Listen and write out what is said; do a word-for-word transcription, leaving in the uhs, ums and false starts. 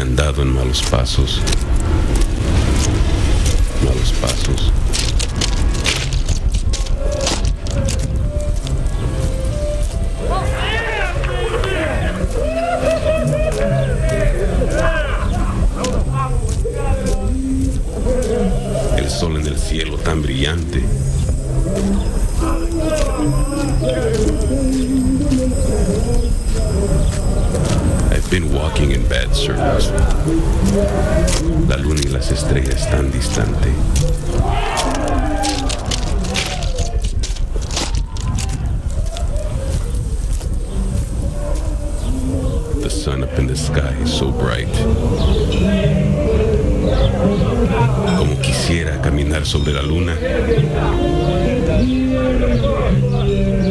andado en malos pasos. Malos pasos. El sol en el cielo tan brillante. I've been walking in bad circles. La luna y las estrellas tan distante. The sun up in the sky is so bright. Como quisiera caminar sobre la luna.